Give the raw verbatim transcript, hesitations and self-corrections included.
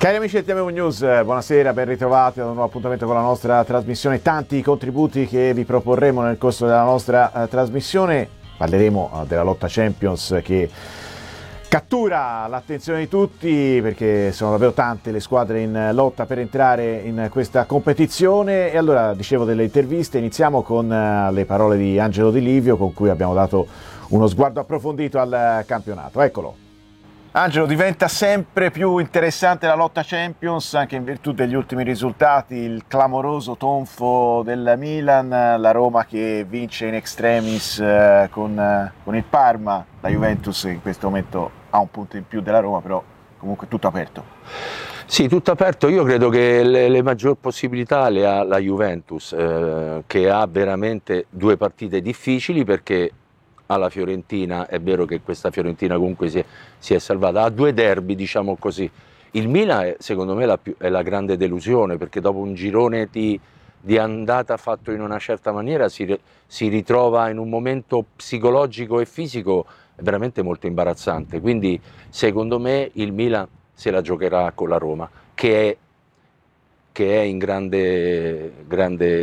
Cari amici del T M U News, buonasera, ben ritrovati ad un nuovo appuntamento con la nostra trasmissione. Tanti contributi che vi proporremo nel corso della nostra uh, trasmissione. Parleremo uh, della lotta Champions che cattura l'attenzione di tutti perché sono davvero tante le squadre in lotta per entrare in questa competizione. E allora, dicevo delle interviste, iniziamo con uh, le parole di Angelo Di Livio, con cui abbiamo dato uno sguardo approfondito al campionato. Eccolo. Angelo, diventa sempre più interessante la lotta Champions anche in virtù degli ultimi risultati, il clamoroso tonfo del Milan, la Roma che vince in extremis eh, con, eh, con il Parma, la Juventus in questo momento ha un punto in più della Roma, però comunque tutto aperto. Sì, tutto aperto. Io credo che le, le maggior possibilità le ha la Juventus, eh, che ha veramente due partite difficili perché alla Fiorentina, è vero che questa Fiorentina comunque si è, si è salvata, ha due derby, diciamo così. Il Milan è, secondo me la più, è la grande delusione, perché dopo un girone di, di andata fatto in una certa maniera si, si ritrova in un momento psicologico e fisico veramente molto imbarazzante, quindi secondo me il Milan se la giocherà con la Roma, che è, che è in grande, grande